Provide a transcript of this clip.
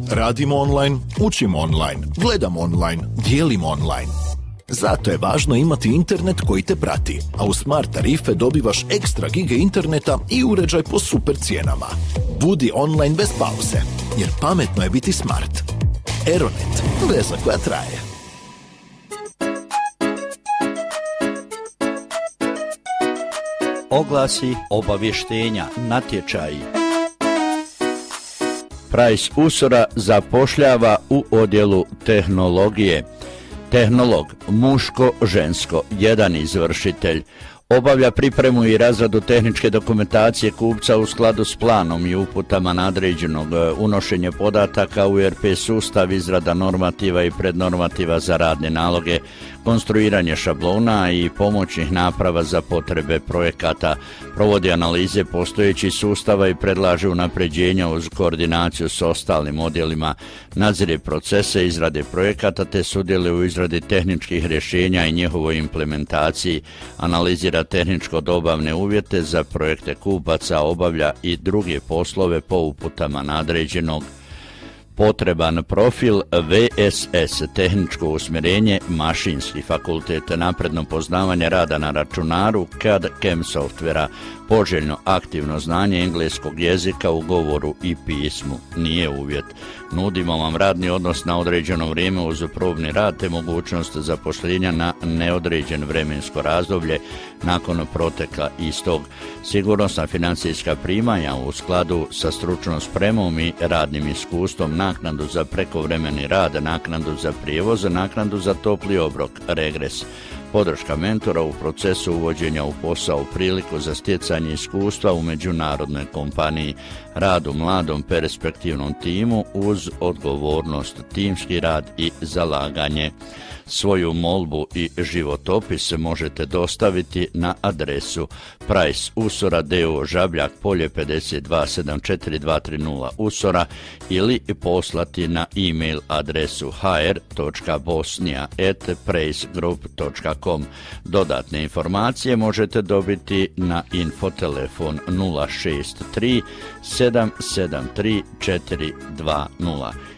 Radimo online, učimo online, gledamo online, dijelimo online. Zato je važno imati internet koji te prati, a u Smart tarife dobivaš ekstra gige interneta i uređaj po super cijenama. Budi online bez pauze, jer pametno je biti smart. Aeronet, veza koja traje. Oglasi, obavještenja, natječaji. Price Usora zapošljava u odjelu tehnologije. Tehnolog, muško, žensko, jedan izvršitelj. Obavlja pripremu i razradu tehničke dokumentacije kupca u skladu s planom i uputama nadređenog, unošenje podataka u ERP sustav, izrada normativa i prednormativa za radne naloge, konstruiranje šablona i pomoćnih naprava za potrebe projekata, provodi analize postojećih sustava i predlaže unapređenja uz koordinaciju s ostalim odjelima, nadzire procese izrade projekata te sudjeluje u izradi tehničkih rješenja i njihovoj implementaciji, analizira tehničko-dobavne uvjete za projekte kupaca, obavlja i druge poslove po uputama nadređenog. Potreban profil VSS, tehničko usmjerenje, mašinski fakultet, napredno poznavanje rada na računaru, CAD, CAM softvera, poželjno aktivno znanje engleskog jezika u govoru i pismu, nije uvjet. Nudimo vam radni odnos na određeno vrijeme uz probni rad te mogućnost zaposlenja na neodređen vremensko razdoblje nakon proteka istog. Sigurnosna financijska primanja u skladu sa stručnom spremom i radnim iskustvom, naknadu za prekovremeni rad, naknadu za prijevoz, naknadu za topli obrok, regres. Podrška mentora u procesu uvođenja u posao, priliku za stjecanje iskustva u međunarodnoj kompaniji, rad u mladom perspektivnom timu uz odgovornost, timski rad i zalaganje. Svoju molbu i životopis možete dostaviti na adresu Price Usora d.o. Žabljak polje 5274-230 Usora ili poslati na e-mail adresu hr.bosnia@pricegroup.com. Dodatne informacije možete dobiti na infotelefon 063 773 420